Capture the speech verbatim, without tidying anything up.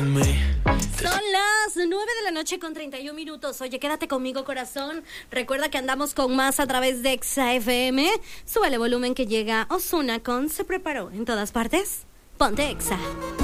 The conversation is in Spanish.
Son las nueve de la noche con treinta y un minutos. Oye, quédate conmigo, corazón. Recuerda que andamos con más a través de Exa F M. Súbele volumen que llega Ozuna con Se Preparó. En todas partes, ponte Exa.